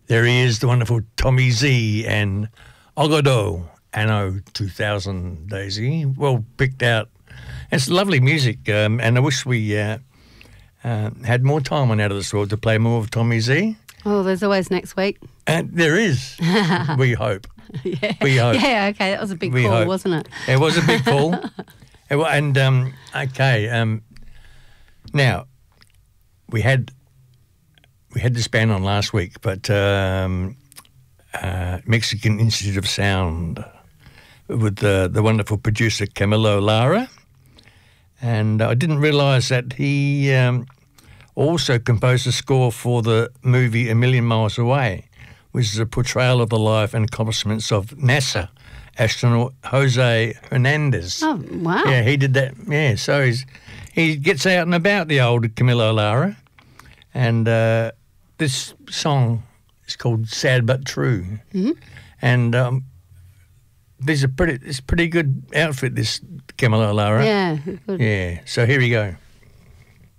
There he is, the wonderful Tommy Z and Ogodo, Anno 2000, Daisy. Well picked out. It's lovely music, and I wish we had more time on Out of This World to play more of Tommy Z. Oh, there's always next week. And there is. We hope. Yeah. We hope. Yeah, okay, that was a big We call, hope. wasn't it? It was a big call. Now, we had this band on last week, but Mexican Institute of Sound with the wonderful producer Camilo Lara, and I didn't realise that he also composed a score for the movie A Million Miles Away, which is a portrayal of the life and accomplishments of NASA astronaut Jose Hernandez. Oh, wow. Yeah, he did that. Yeah, so he gets out and about, the old Camilo Lara, and this song is called "Sad But True," and it's pretty good outfit. This Camilo Lara. Yeah, good. Yeah. So here we go.